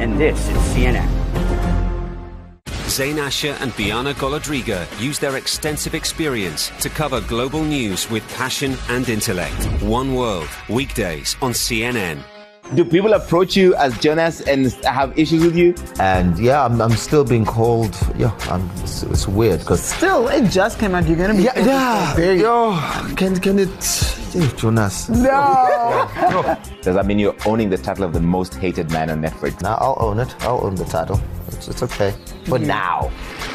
and this is CNN. Zain Asher and Biana Golodriga use their extensive experience to cover global news with passion and intellect. One World, weekdays on CNN. Do people approach you as Jonas and have issues with you? And yeah, I'm still being called. Yeah, it's weird because still it just came out. You're gonna be Can it? Jonas. No. Does that mean you're owning the title of the most hated man on Netflix? Now I'll own it. I'll own the title. It's okay. For now.